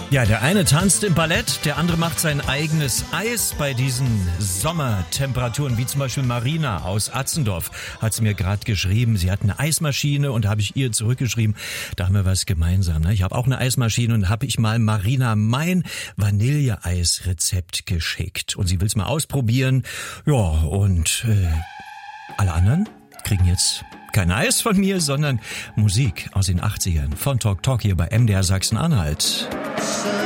Ja, der eine tanzt im Ballett, der andere macht sein eigenes Eis bei diesen Sommertemperaturen, wie zum Beispiel Marina aus Atzendorf hat sie mir gerade geschrieben. Sie hat eine Eismaschine und da habe ich ihr zurückgeschrieben, da haben wir was gemeinsam. Ne? Ich habe auch eine Eismaschine und habe ich mal Marina mein Vanilleeis-Rezept geschickt. Und sie will es mal ausprobieren. Ja, und alle anderen kriegen jetzt kein Eis von mir, sondern Musik aus den 80ern von Talk Talk hier bei MDR Sachsen-Anhalt.